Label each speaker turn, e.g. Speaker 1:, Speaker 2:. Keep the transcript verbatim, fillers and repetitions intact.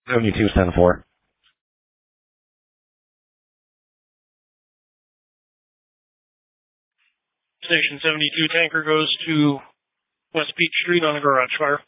Speaker 1: seventy-two ten four.
Speaker 2: Station seventy-two tanker goes to West Peach Street on a garage fire.